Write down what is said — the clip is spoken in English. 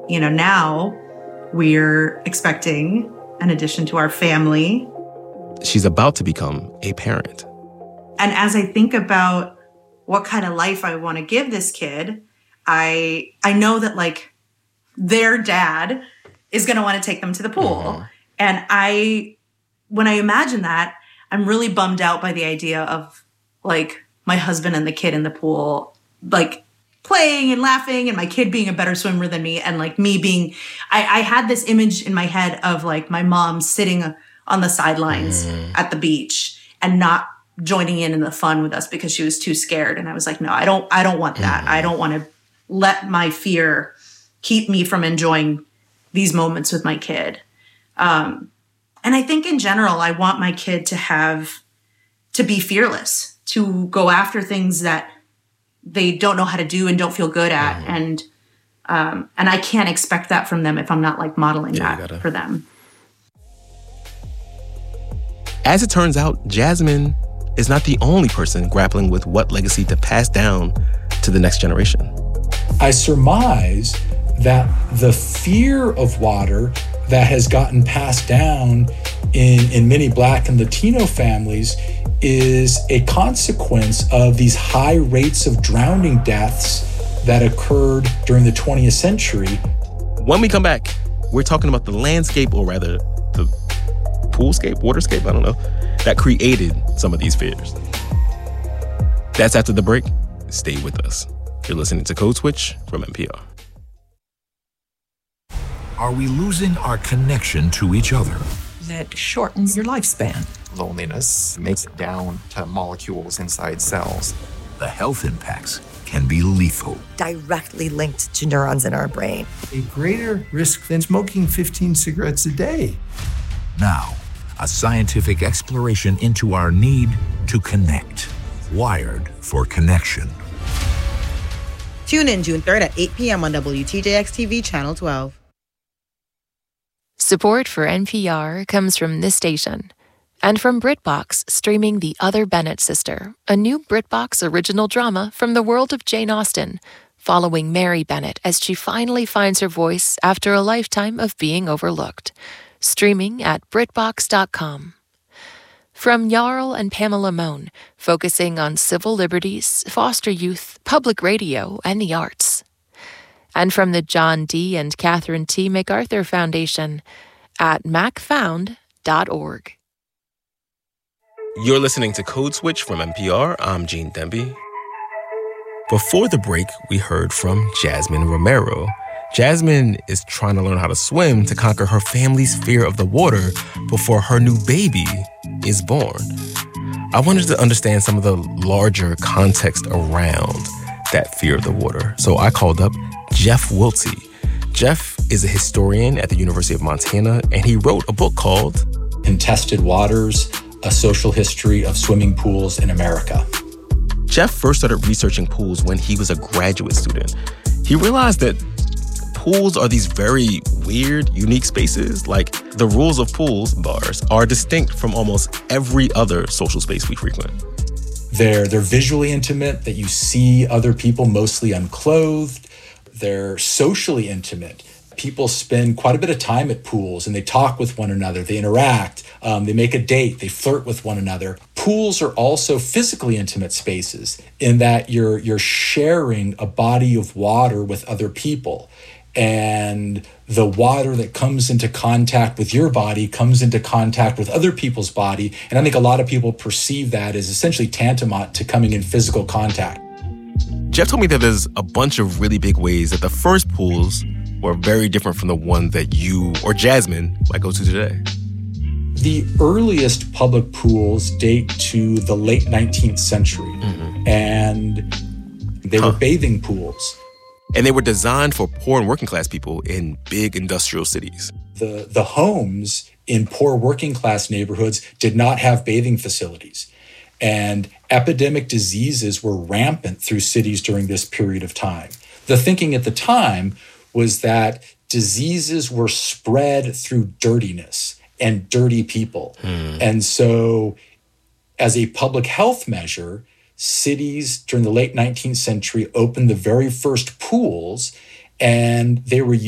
Now we're expecting an addition to our family. She's about to become a parent. And as I think about what kind of life I want to give this kid, I know that like their dad is going to want to take them to the pool. Mm-hmm. And when I imagine that, I'm really bummed out by the idea of like my husband and the kid in the pool, like playing and laughing and my kid being a better swimmer than me. And like me being, I had this image in my head of like my mom sitting on the sidelines at the beach and not joining in the fun with us because she was too scared. And I was like, no, I don't want that. I don't want to let my fear keep me from enjoying these moments with my kid. And I think in general, I want my kid to be fearless, to go after things that they don't know how to do and don't feel good at. And I can't expect that from them if I'm not like modeling that for them. As it turns out, Jasmine is not the only person grappling with what legacy to pass down to the next generation. I surmise that the fear of water that has gotten passed down in many Black and Latino families is a consequence of these high rates of drowning deaths that occurred during the 20th century. When we come back, we're talking about the landscape, or rather the poolscape, waterscape, I don't know, that created some of these fears. That's after the break. Stay with us. You're listening to Code Switch from NPR. Are we losing our connection to each other? That shortens your lifespan. Loneliness makes it down to molecules inside cells. The health impacts can be lethal. Directly linked to neurons in our brain. A greater risk than smoking 15 cigarettes a day. Now, a scientific exploration into our need to connect. Wired for connection. Tune in June 3rd at 8 p.m. on WTJX-TV Channel 12. Support for NPR comes from this station and from BritBox, streaming The Other Bennett Sister, a new BritBox original drama from the world of Jane Austen, following Mary Bennett as she finally finds her voice after a lifetime of being overlooked. Streaming at BritBox.com. From Jarl and Pamela Mohn, focusing on civil liberties, foster youth, public radio, and the arts. And from the John D. and Catherine T. MacArthur Foundation at macfound.org. You're listening to Code Switch from NPR. I'm Gene Demby. Before the break, we heard from Jasmine Romero. Jasmine is trying to learn how to swim to conquer her family's fear of the water before her new baby is born. I wanted to understand some of the larger context around that fear of the water. So I called up Jeff Wiltsey. Jeff is a historian at the University of Montana, and he wrote a book called Contested Waters, A Social History of Swimming Pools in America. Jeff first started researching pools when he was a graduate student. He realized that pools are these very weird, unique spaces. Like, the rules of pools, bars, are distinct from almost every other social space we frequent. They're visually intimate, that you see other people mostly unclothed. They're socially intimate. People spend quite a bit of time at pools and they talk with one another, they interact, they make a date, they flirt with one another. Pools are also physically intimate spaces in that you're sharing a body of water with other people. And the water that comes into contact with your body comes into contact with other people's body. And I think a lot of people perceive that as essentially tantamount to coming in physical contact. Jeff told me that there's a bunch of really big ways that the first pools were very different from the one that you or Jasmine might go to today. The earliest public pools date to the late 19th century, and they were bathing pools. And they were designed for poor and working class people in big industrial cities. The homes in poor working class neighborhoods did not have bathing facilities. And epidemic diseases were rampant through cities during this period of time. The thinking at the time was that diseases were spread through dirtiness and dirty people. And so as a public health measure, cities during the late 19th century opened the very first pools, and they were